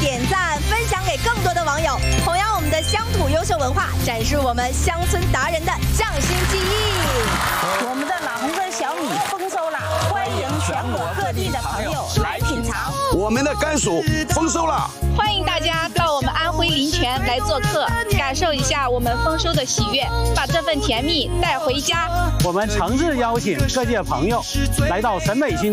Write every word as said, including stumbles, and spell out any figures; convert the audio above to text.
点赞、分享给更多的网友，弘扬我们的乡土优秀文化，展示我们乡村达人的匠心技艺。 我们的老红灯小米丰收了，欢迎全国各地的朋友来品尝。 我们的甘薯丰收了， 欢迎大家到我们安徽临泉来做客，感受一下我们丰收的喜悦，把这份甜蜜带回家。 我们诚挚邀请各界朋友来到沈美新